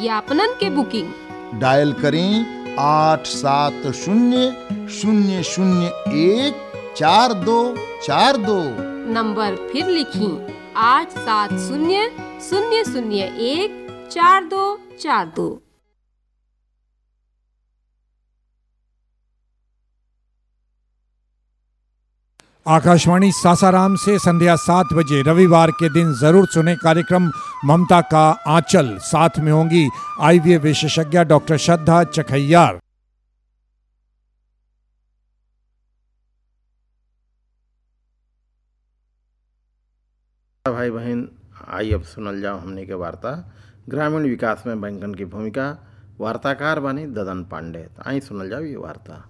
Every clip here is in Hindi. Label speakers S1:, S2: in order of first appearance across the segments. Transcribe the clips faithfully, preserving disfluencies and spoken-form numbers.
S1: विज्ञापनन के बुकिंग।
S2: डायल करें आठ सात शून्य शून्य शून्य एक चार दो चार दो।
S1: नंबर फिर लिखी आठ सात शून्य शून्य शून्य एक चार दो चार दो।
S3: आकाशवाणी सासाराम से संध्या सात बजे रविवार के दिन जरूर सुने कार्यक्रम ममता का आंचल। साथ में होंगी आईवीएफ विशेषज्ञ डॉक्टर श्रद्धा चखैयार।
S4: भाई बहन, आई अब सुनल जाओ हमने के वार्ता ग्रामीण विकास में बैंकन की भूमिका। वार्ताकार बनी ददन पांडे। आई सुनल जाओ ये वार्ता।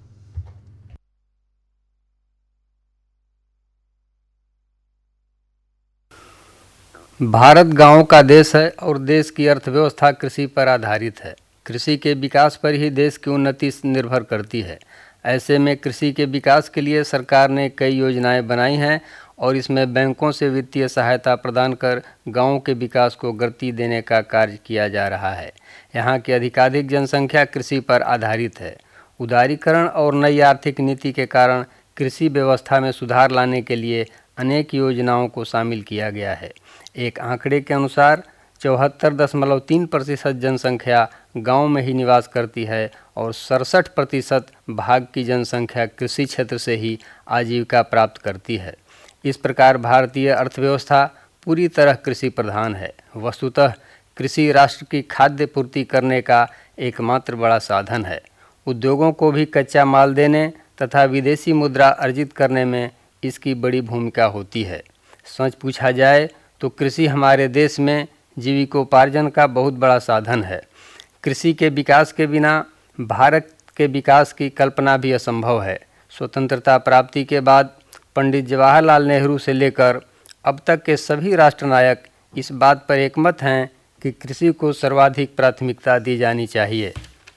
S5: भारत गांवों का देश है और देश की अर्थव्यवस्था कृषि पर आधारित है। कृषि के विकास पर ही देश की उन्नति निर्भर करती है। ऐसे में कृषि के विकास के लिए सरकार ने कई योजनाएं बनाई हैं और इसमें बैंकों से वित्तीय सहायता प्रदान कर गांवों के विकास को गति देने का कार्य किया जा रहा है। यहाँ की अधिकाधिक जनसंख्या कृषि पर आधारित है। उदारीकरण और नई आर्थिक नीति के कारण कृषि व्यवस्था में सुधार लाने के लिए अनेक योजनाओं को शामिल किया गया है। एक आंकड़े के अनुसार चौहत्तर दशमलव तीन प्रतिशत जनसंख्या गांव में ही निवास करती है और सड़सठ प्रतिशत भाग की जनसंख्या कृषि क्षेत्र से ही आजीविका प्राप्त करती है। इस प्रकार भारतीय अर्थव्यवस्था पूरी तरह कृषि प्रधान है। वस्तुतः कृषि राष्ट्र की खाद्य पूर्ति करने का एकमात्र बड़ा साधन है। उद्योगों को भी कच्चा माल देने तथा विदेशी मुद्रा अर्जित करने में इसकी बड़ी भूमिका होती है। सच पूछा जाए तो कृषि हमारे देश में जीविकोपार्जन का बहुत बड़ा साधन है। कृषि के विकास के बिना भारत के विकास की कल्पना भी असंभव है। स्वतंत्रता प्राप्ति के बाद पंडित जवाहरलाल नेहरू से लेकर अब तक के सभी राष्ट्रनायक इस बात पर एकमत हैं कि कृषि को सर्वाधिक प्राथमिकता दी जानी चाहिए।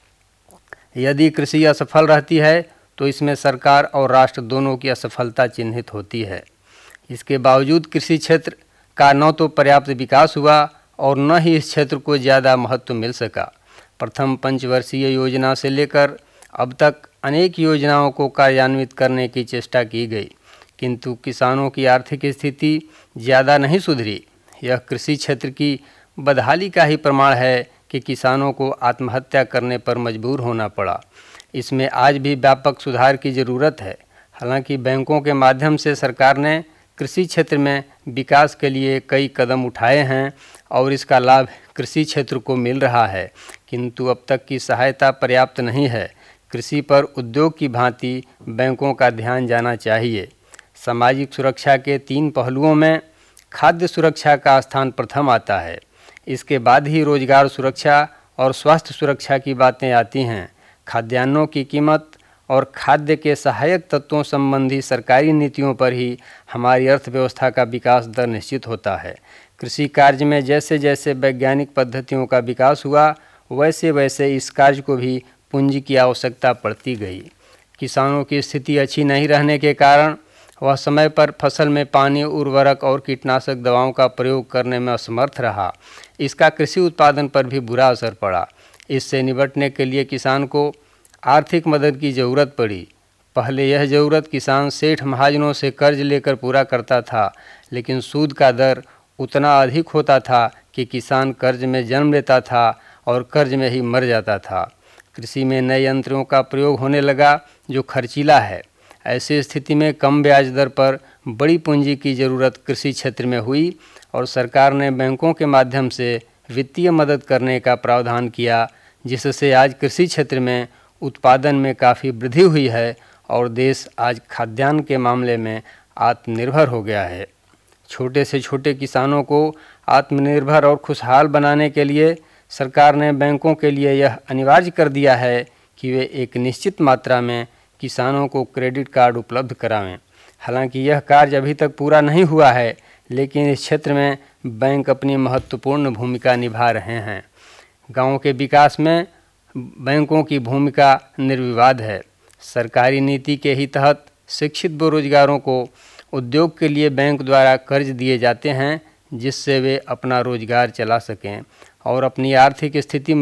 S5: यदि कृषि असफल रहती है तो इसमें सरकार और राष्ट्र दोनों की असफलता चिन्हित होती है। इसके बावजूद कृषि क्षेत्र का न तो पर्याप्त विकास हुआ और न ही इस क्षेत्र को ज़्यादा महत्व मिल सका। प्रथम पंचवर्षीय योजना से लेकर अब तक अनेक योजनाओं को कार्यान्वित करने की चेष्टा की गई, किंतु किसानों की आर्थिक स्थिति ज़्यादा नहीं सुधरी। यह कृषि क्षेत्र की बदहाली का ही प्रमाण है कि किसानों को आत्महत्या करने पर मजबूर होना पड़ा। इसमें आज भी व्यापक सुधार की ज़रूरत है। हालांकि बैंकों के माध्यम से सरकार ने कृषि क्षेत्र में विकास के लिए कई कदम उठाए हैं और इसका लाभ कृषि क्षेत्र को मिल रहा है, किंतु अब तक की सहायता पर्याप्त नहीं है। कृषि पर उद्योग की भांति बैंकों का ध्यान जाना चाहिए। सामाजिक सुरक्षा के तीन पहलुओं में खाद्य सुरक्षा का स्थान प्रथम आता है। इसके बाद ही रोजगार सुरक्षा और स्वास्थ्य सुरक्षा की बातें आती हैं। खाद्यान्नों की कीमत और खाद्य के सहायक तत्वों संबंधी सरकारी नीतियों पर ही हमारी अर्थव्यवस्था का विकास दर निश्चित होता है। कृषि कार्य में जैसे जैसे वैज्ञानिक पद्धतियों का विकास हुआ, वैसे वैसे इस कार्य को भी पूंजी की आवश्यकता पड़ती गई। किसानों की स्थिति अच्छी नहीं रहने के कारण वह समय पर फसल में पानी, उर्वरक और कीटनाशक दवाओं का प्रयोग करने में असमर्थ रहा। इसका कृषि उत्पादन पर भी बुरा असर पड़ा। इससे निपटने के लिए किसान को आर्थिक मदद की ज़रूरत पड़ी। पहले यह ज़रूरत किसान सेठ महाजनों से कर्ज लेकर पूरा करता था, लेकिन सूद का दर उतना अधिक होता था कि किसान कर्ज में जन्म लेता था और कर्ज में ही मर जाता था। कृषि में नए यंत्रों का प्रयोग होने लगा जो खर्चीला है। ऐसी स्थिति में कम ब्याज दर पर बड़ी पूंजी की ज़रूरत कृषि क्षेत्र में हुई और सरकार ने बैंकों के माध्यम से वित्तीय मदद करने का प्रावधान किया, जिससे आज कृषि क्षेत्र में उत्पादन में काफ़ी वृद्धि हुई है और देश आज खाद्यान्न के मामले में आत्मनिर्भर हो गया है। छोटे से छोटे किसानों को आत्मनिर्भर और खुशहाल बनाने के लिए सरकार ने बैंकों के लिए यह अनिवार्य कर दिया है कि वे एक निश्चित मात्रा में किसानों को क्रेडिट कार्ड उपलब्ध करावें। हालांकि यह कार्य अभी तक पूरा नहीं हुआ है, लेकिन इस क्षेत्र में बैंक अपनी महत्वपूर्ण भूमिका निभा रहे हैं। गाँव के विकास में बैंकों की भूमिका निर्विवाद है। सरकारी नीति के ही तहत शिक्षित बेरोजगारों को उद्योग के लिए बैंक द्वारा कर्ज दिए जाते हैं, जिससे वे अपना रोजगार चला सकें और अपनी आर्थिक स्थिति